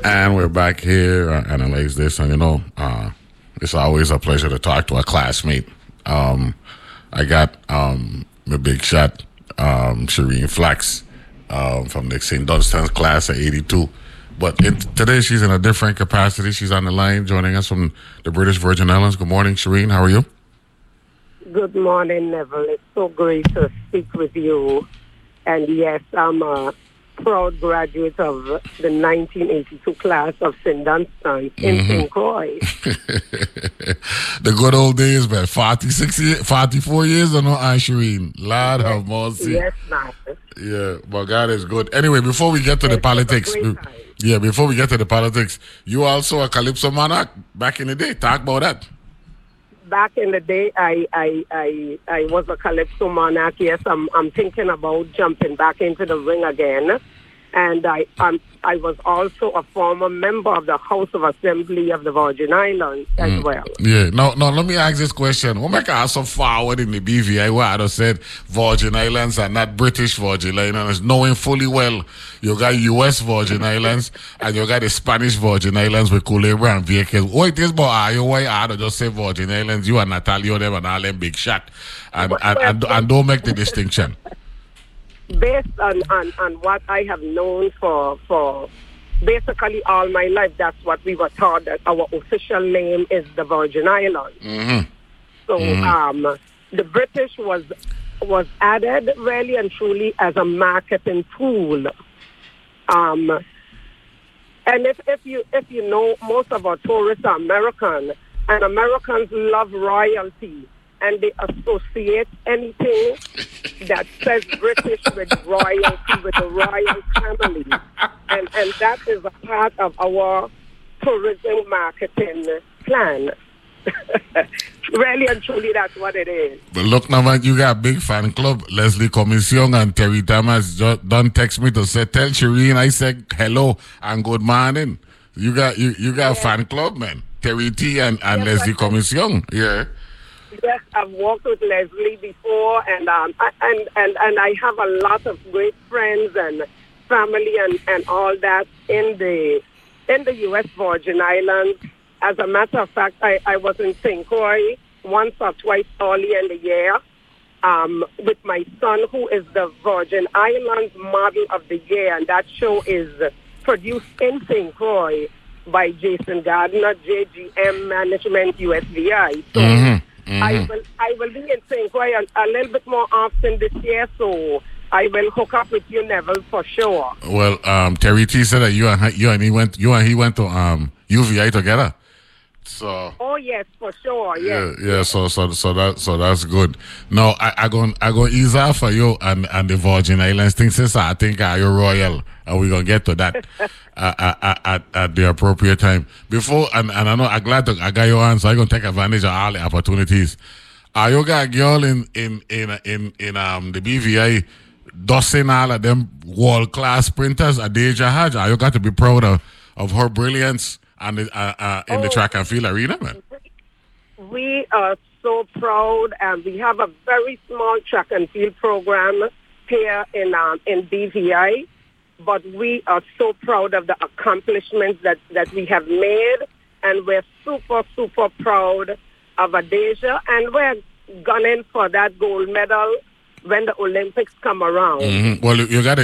And we're back here, analyze this, and it's always a pleasure to talk to a classmate. I got my big shot, Shireen Flax, from the St. Dunstan's class at 82. But today she's in a different capacity. She's on the line joining us from the British Virgin Islands. Good morning, Shireen. How are you? Good morning, Neville. It's so great to speak with you. And yes, I'm a proud graduate of the 1982 class of St. Dunstan's in St. Croix. The good old days, man. 44 years or no, Shireen? Lord have mercy. Yes, master. Yeah, but God is good. Anyway, before we get to the politics, before we get to the politics, you also a Calypso monarch back in the day. Talk about that. Back in the day, I was a Calypso monarch. Yes, I'm thinking about jumping back into the ring again. And I was also a former member of the House of Assembly of the Virgin Islands as well. Yeah. Now, let me ask this question. What make us so forward in the BVI where I said Virgin Islands are not British Virgin Islands, knowing fully well you got U.S. Virgin Islands and you got the Spanish Virgin Islands with Culebra and Vieques. What it is about Iowa, I don't just say Virgin Islands, you and Natalia, them and all them big shot. And don't make the distinction. Based on what I have known for basically all my life, that's what we were taught, that our official name is the Virgin Islands. So the British was added really and truly as a marketing tool. And if you know, most of our tourists are American, and Americans love royalty. And they associate anything that says British with royalty, with the royal family. And that is a part of our tourism marketing plan. Really and truly, that's what it is. But look, now, man, you got a big fan club. Leslie Commission and Terry Thomas done text me to say, tell Shireen I said hello and good morning. You got a fan club, man. Terry T and Leslie Commission. Yeah. Yes, I've worked with Leslie before, and I have a lot of great friends and family and all that in the U.S. Virgin Islands. As a matter of fact, I was in St. Croix once or twice early in the year with my son, who is the Virgin Islands Model of the Year, and that show is produced in St. Croix by Jason Gardner, JGM Management, USVI. So. I will be in St. Croix a little bit more often this year, so I will hook up with you, Neville, for sure. Well, Terry T said that you and he went to UVI together. So. Oh yes, for sure. Yes. Yeah. So that's good. No, I go ease off for you and the Virgin Islands thing. Since I think you're royal, and we're gonna get to that at the appropriate time. Before and I know I'm glad I got your answer. I'm gonna take advantage of all the opportunities. You got a girl in the BVI dusting all of them world class sprinters. Adeja Hajj. You got to be proud of her brilliance. And in the track and field arena, man. We are so proud, and we have a very small track and field program here in BVI, but we are so proud of the accomplishments that we have made, and we're super, super proud of Adeja, and we're gunning for that gold medal when the Olympics come around. Well, you got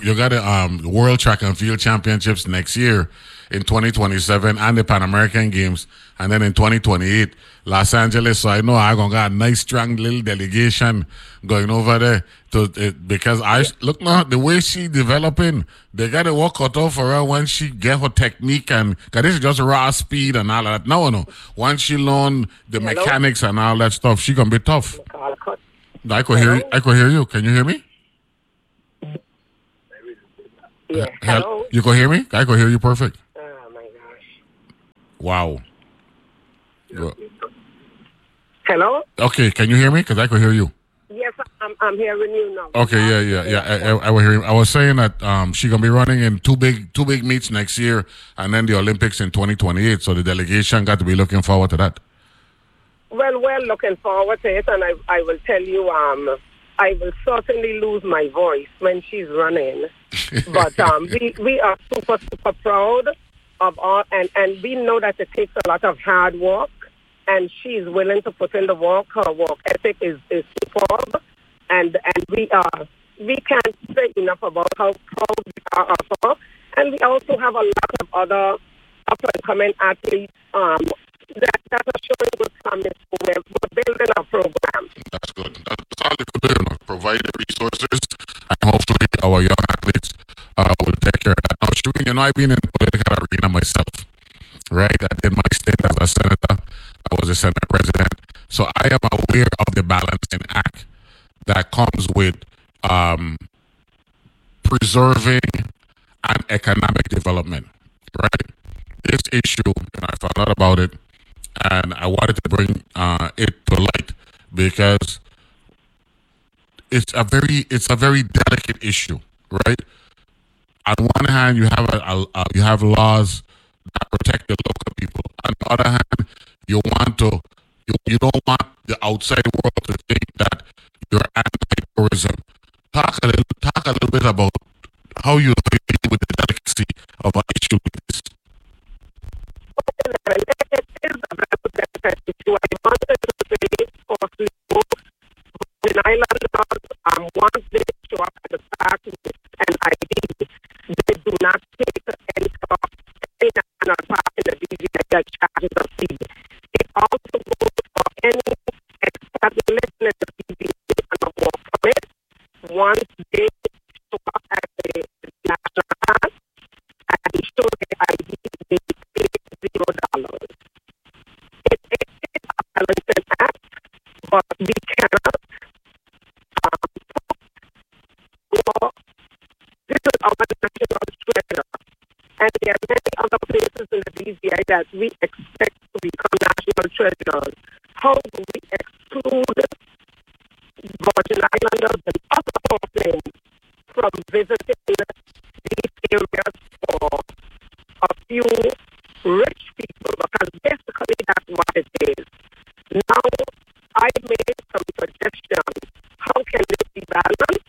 a World Track and Field Championships next year in 2027 and the Pan American Games, and then in 2028 Los Angeles. So I know I'm gonna got a nice strong little delegation going over there because I look now the way she developing, they got to work out for her when she get her technique, and cause this is just raw speed and all of that. No, once she learn the mechanics and all that stuff, she gonna be tough. I could hear you. Can you hear me? Yeah. Hello? You can hear me? I could hear you perfect. Oh my gosh. Wow. Hello? Okay, can you hear me? Because I could hear you. Yes, I'm hearing you now. Okay, yeah. I was hearing. I was saying that she's gonna be running in two big meets next year, and then the Olympics in 2028. So the delegation got to be looking forward to that. Well, we're looking forward to it, and I will tell you, I will certainly lose my voice when she's running. But we are super, super proud of all, and we know that it takes a lot of hard work, and she's willing to put in the work. Her work ethic is superb, and we can't say enough about how proud we are of her. And we also have a lot of other up-and-coming athletes that are showing good promise. We're building a program. That's good. That's all they could do, provide the resources, and hopefully our young athletes will take care of that. Now, Shireen, I've been in the political arena myself, right? I did my stint as a senator. I was a Senate president. So I am aware of the balancing act that comes with preserving and economic development, right? This issue, I found out about it, and I wanted to bring it to light because it's a very delicate issue, right? On one hand, you have laws that protect the local people. On the other hand, you don't want the outside world to think that you're anti-tourism. Talk a little bit about how you deal with the delicacy of an issue like this. It is a very delicate issue. I wanted to say, firstly, the islanders, once they show up at the park with an ID, they do not take any national park in the BVI that charges a fee. It also goes for any establishment in the BVI and a work permit. Once they show up at the national park and show the ID, they pay $0. It is a balancing act, but we cannot. This is our national treasure, and there are many other places in the BVI that we expect to become national treasures. How do we exclude Virgin Islanders and other persons from visiting these areas for a few rich people? Because basically that's what it is. Now, I made some suggestions. How can this be balanced?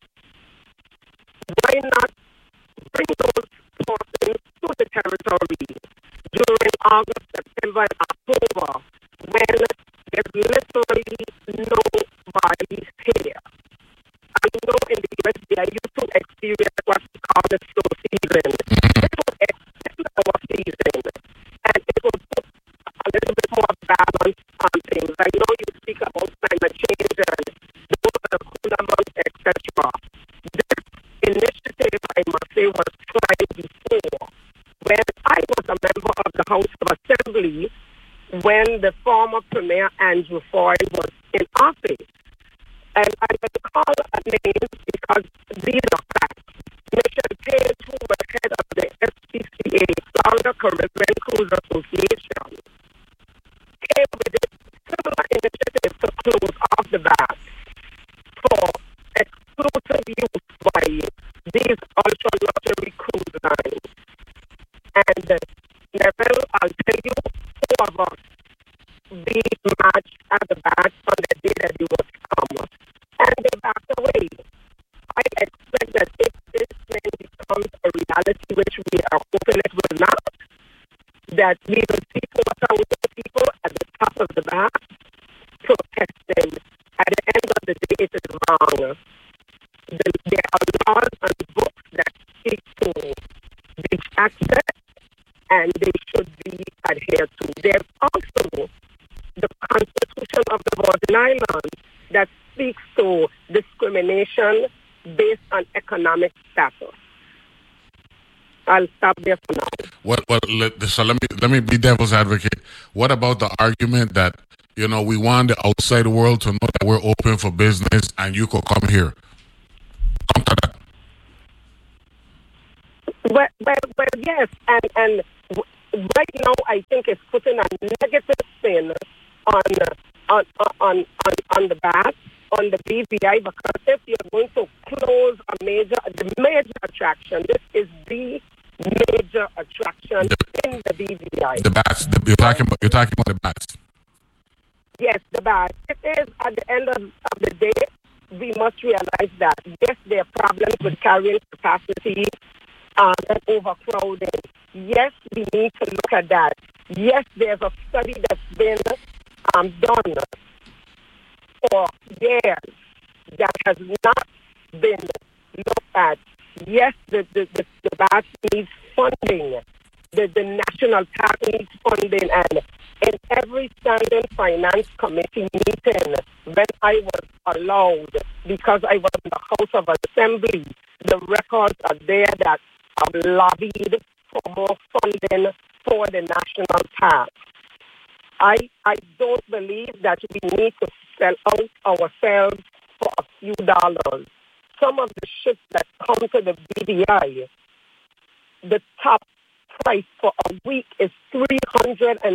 Why not bring those persons to the territory during August, September, and October when there's literally nobody here? I know in the US they are used to experience what we call the slow season. It will extend our season, and it will put a little bit more balance on things. I know you speak about climate change and those are the cooler months, etc. This initiative, I must say, was tried before. When I was a member of the House of Assembly, when the former Premier Andrew Ford was in office. And I will call names because these are facts. Michelle Page, who was head of the SPCA, Florida Caribbean Cruise Association, came with a similar initiative to close off the bath for exclusive use by these ultra-luxury cruise lines. And Neville, I'll tell you, 4 of us, we marched at the back on the day that he was come. And they backed away. I expect that if this thing becomes a reality, which we are hoping it will not, that we will see 4,000 people at the top of the back protesting. At the end of the day, it is wrong. There are laws and books that speak to beach access, and they should be adhered to. There's also the Constitution of the Virgin Islands that speaks to discrimination based on economic status. I'll stop there for now. So let me be devil's advocate. What about the argument that we want the outside world to know that we're open for business and you could come here? Come to that. Well, yes, and right now I think it's putting a negative spin on the BAT, on the BVI, because if you're going to close the major attraction, this is the major attraction in the BVI. The bats. You're talking about the bats. Yes, the BAT. It is at the end of the day, we must realize that yes, there are problems with carrying capacity and overcrowding. yes, we need to look at that. Yes, there's a study that's been done for years that has not been looked at. Yes, the BAT needs funding. The National Park needs funding. And in every standing finance committee meeting, when I was allowed, because I was in the House of Assembly, the records are there that I've lobbied for more funding for the National Park. I don't believe that we need to sell out ourselves for a few dollars. Some of the ships that come to the BVI, the top price for a week is $345,000.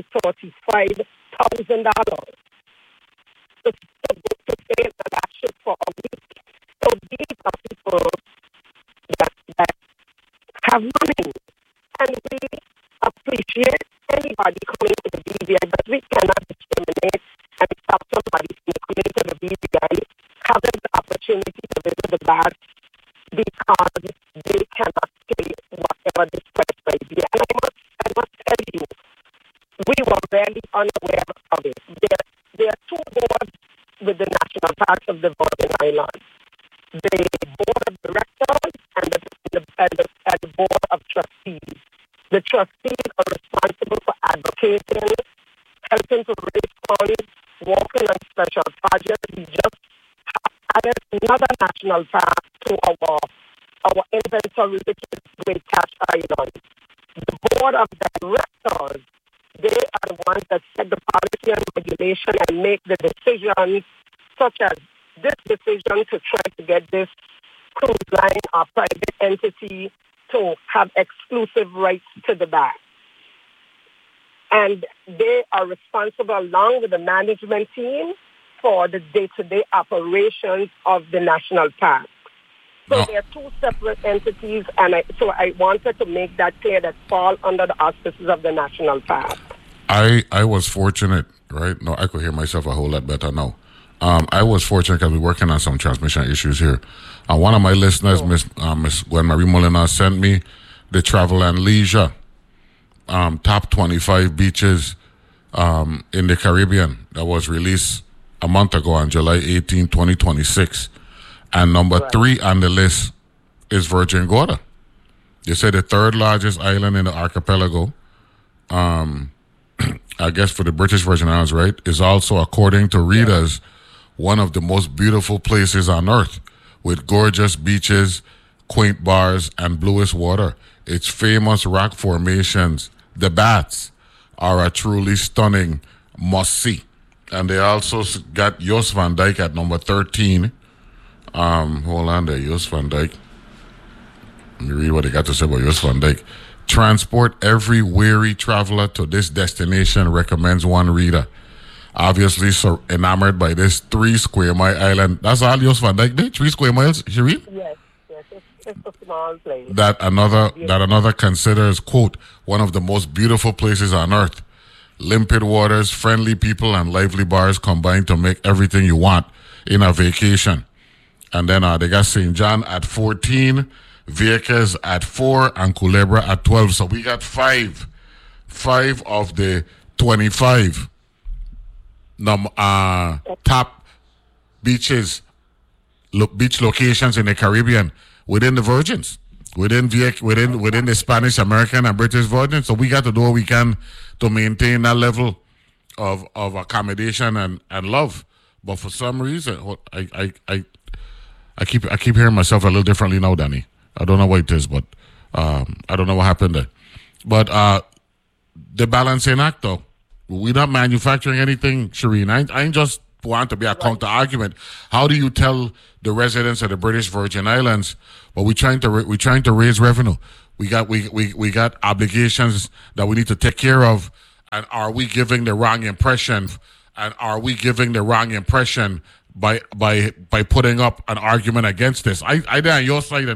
To sail that ship for a week. So these are people that have money. And we appreciate anybody coming to the BVI, but we cannot discriminate and stop somebody from coming to the BVI, having the opportunity to visit the BAT because they cannot pay whatever this price might be. And I must tell you, we were barely unaware of it. There are two boards with the National Parks of the Virgin Islands. The Board of Directors and the Board of Trustees. The trustees are responsible for advocating, helping to raise funds, working on special projects. We just added another national park to our inventory, which is Great Cache Island. The Board of Directors, they are the ones that set the policy and regulation and make the decisions, such as this decision to try to get this cruise line or private entity to have exclusive rights to the BAT. And they are responsible, along with the management team, for the day-to-day operations of the national park. So There are two separate entities, and so I wanted to make that clear, that fall under the auspices of the national park. I was fortunate, right? No, I could hear myself a whole lot better now. I was fortunate because we're working on some transmission issues here. One of my listeners, Miss Gwen Marie Molina, sent me the Travel and Leisure top 25 beaches in the Caribbean that was released a month ago on July 18, 2026. And number 3 on the list is Virgin Gorda. They say the third largest island in the archipelago, I guess for the British Virgin Islands, right, is also, according to readers, one of the most beautiful places on earth, with gorgeous beaches, quaint bars, and bluest water. Its famous rock formations, the Bats, are a truly stunning must-see. And they also got Jost van Dyke at number 13. Hold on there, Jost van Dyke. Let me read what they got to say about Jost van Dyke. Transport every weary traveler to this destination, recommends one reader. Obviously, so enamored by this 3 square mile island. That's all Jost van Dyke did? 3 square miles, Shireen? Yes, it's a small place. That another considers, quote, one of the most beautiful places on earth. Limpid waters, friendly people, and lively bars combine to make everything you want in a vacation. And then they got St. John at 14, Vieques at 4, and Culebra at 12. So we got 5 of the 25 top beach locations in the Caribbean within the Virgins, within the Spanish, American, and British Virgins. So we got to do what we can to maintain that level of accommodation and love. But for some reason, I keep hearing myself a little differently now, Danny. I don't know what it is, but I don't know what happened there. But the balancing act, though, we're not manufacturing anything, Shireen. I ain't just want to be a counter argument. How do you tell the residents of the British Virgin Islands, well, we're trying to raise revenue. We got obligations that we need to take care of, and are we giving the wrong impression? And are we giving the wrong impression by putting up an argument against this? I on your side.